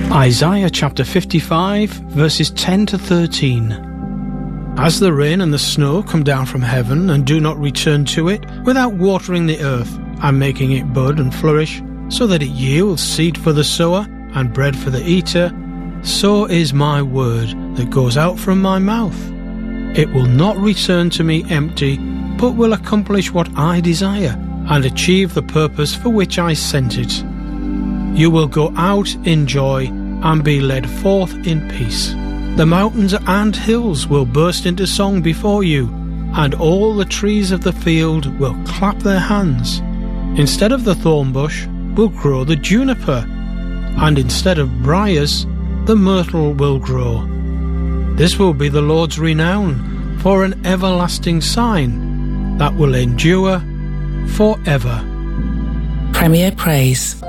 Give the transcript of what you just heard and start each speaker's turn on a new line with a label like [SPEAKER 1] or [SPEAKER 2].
[SPEAKER 1] Isaiah chapter 55, verses 10 to 13. As the rain and the snow come down from heaven and do not return to it without watering the earth and making it bud and flourish, so that it yields seed for the sower and bread for the eater, so is my word that goes out from my mouth. It will not return to me empty, but will accomplish what I desire and achieve the purpose for which I sent it. You will go out in joy and be led forth in peace. The mountains and hills will burst into song before you, and all the trees of the field will clap their hands. Instead of the thorn bush will grow the juniper, and instead of briars the myrtle will grow. This will be the Lord's renown for an everlasting sign that will endure forever.
[SPEAKER 2] Premier Praise.